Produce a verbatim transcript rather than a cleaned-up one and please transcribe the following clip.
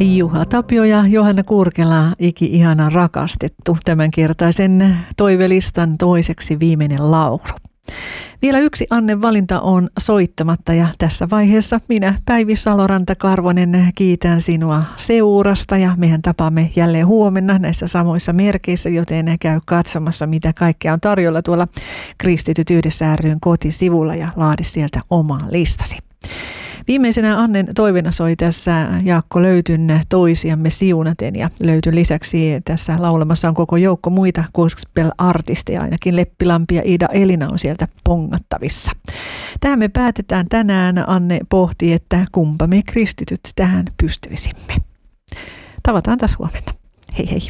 Juha Tapio ja Johanna Kurkela, iki-ihana rakastettu, tämänkertaisen toivelistan toiseksi viimeinen laulu. Vielä yksi Annen valinta on soittamatta ja tässä vaiheessa minä, Päivi Saloranta-Karvonen, kiitän sinua seurasta ja mehän tapaamme jälleen huomenna näissä samoissa merkeissä, joten käy katsomassa mitä kaikkea on tarjolla tuolla Kristityt yhdessä ry:n kotisivulla ja laadi sieltä omaa listasi. Viimeisenä Annen toivena soi tässä Jaakko Löytyn Toisiamme siunaten ja Löytyn lisäksi tässä laulamassa on koko joukko muita gospel-artisteja, ainakin Leppilampi ja Ida Elina on sieltä pongattavissa. Tähän me päätetään tänään. Anne pohti, että kumpa me kristityt tähän pystyisimme. Tavataan taas huomenna. Hei hei.